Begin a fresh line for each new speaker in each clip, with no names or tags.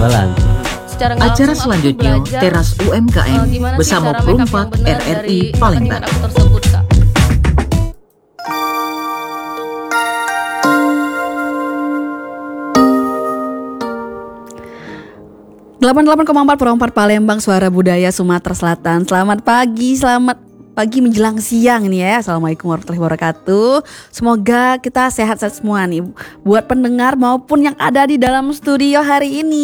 jualan.
Secara nggak
Acara
langsung aku
selanjutnya
belajar,
Teras UMKM
gimana sih
bersama
cara
Pro
makeup
4
yang benar
RRI
dari
Palembang.
kepentingan aku tersebut, Kak.
Delapan 88,4 Pro 4 Palembang, Suara Budaya Sumatera Selatan. Selamat pagi menjelang siang nih ya. Assalamualaikum warahmatullahi wabarakatuh. Semoga kita sehat-sehat semua nih, buat pendengar maupun yang ada di dalam studio hari ini.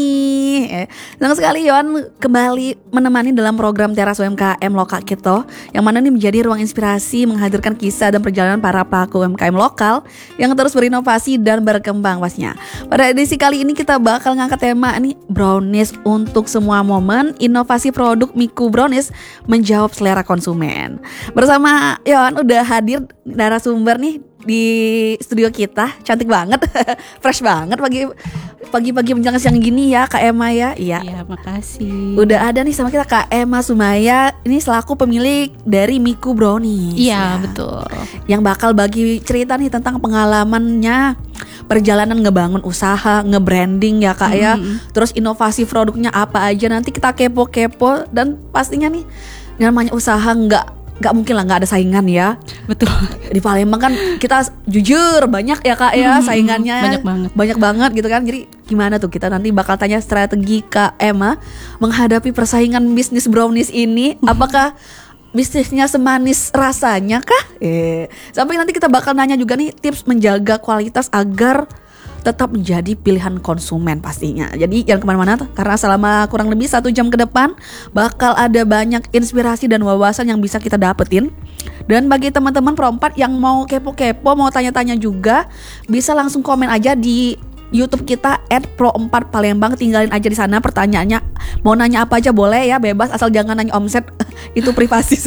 Senang sekali Yon kembali menemani dalam program Teras UMKM Lokal Kita, yang mana ini menjadi ruang inspirasi menghadirkan kisah dan perjalanan para pelaku UMKM lokal yang terus berinovasi dan berkembang pastinya. Pada edisi kali ini kita bakal ngangkat tema nih, brownies untuk semua momen, inovasi produk Miku Brownies menjawab selera konsumen. Bersama Yon udah hadir narasumber nih di studio kita, cantik banget, fresh banget pagi-pagi menjelang siang gini ya Kak Emma ya.
Iya, makasih.
Udah ada nih sama kita Kak Emma Sumaya, ini selaku pemilik dari Miku Brownies.
Iya, betul.
Yang bakal bagi cerita nih tentang pengalamannya perjalanan ngebangun usaha, nge-branding ya Kak ya. Terus inovasi produknya apa aja, nanti kita kepo-kepo. Dan pastinya nih namanya usaha nggak mungkin lah nggak ada saingan ya.
Betul.
Di Palembang kan kita jujur banyak ya Kak ya saingannya. Banyak banget gitu kan. Jadi gimana tuh, kita nanti bakal tanya strategi Kak Emma menghadapi persaingan bisnis brownies ini. Apakah bisnisnya semanis rasanya kah? Sampai nanti kita bakal nanya juga nih tips menjaga kualitas agar tetap menjadi pilihan konsumen pastinya. Jadi jangan kemana-mana, karena selama kurang lebih 1 jam ke depan bakal ada banyak inspirasi dan wawasan yang bisa kita dapetin. Dan bagi teman-teman Pro 4 yang mau kepo-kepo, mau tanya-tanya juga, bisa langsung komen aja di YouTube kita @pro4 Palembang. Tinggalin aja di sana pertanyaannya. Mau nanya apa aja boleh ya, bebas, asal jangan nanya omset. Itu privasi.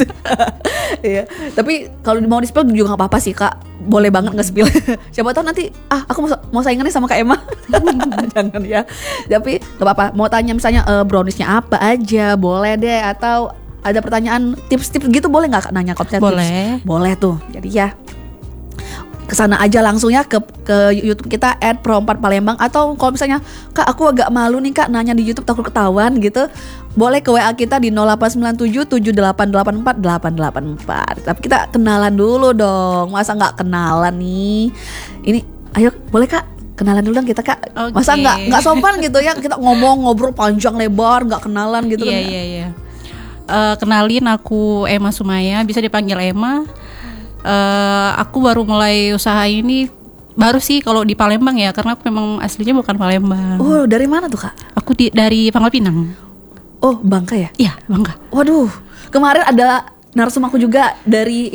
Iya. Tapi kalau mau di-spill juga gak apa-apa sih Kak. Boleh banget nge-spill. Siapa tahu nanti aku mau saingan nih sama Kak Emma. Jangan ya. Tapi gak apa-apa. Mau tanya misalnya browniesnya apa aja, boleh deh. Atau ada pertanyaan tips-tips gitu, boleh gak Kak nanya konten tips? Boleh tuh. Jadi ya kesana aja langsung ya ke YouTube kita @pro4 Palembang. Atau kalau misalnya Kak aku agak malu nih Kak nanya di YouTube, takut ketahuan gitu, boleh ke WA kita di 0897 7884 884. Tapi kita kenalan dulu dong, masa nggak kenalan nih? Ini ayo boleh Kak kenalan dulu dong kita Kak. Okay. Masa nggak sopan gitu ya kita ngobrol panjang lebar nggak kenalan gitu.
Iya. Kenalin, aku Emma Sumaya, bisa dipanggil Emma. Aku baru mulai usaha ini baru sih kalau di Palembang ya, karena aku memang aslinya bukan Palembang.
Oh, dari mana tuh Kak?
Aku dari Pangkal Pinang.
Oh, Bangka ya?
Iya, Bangka.
Waduh, kemarin ada narsum aku juga dari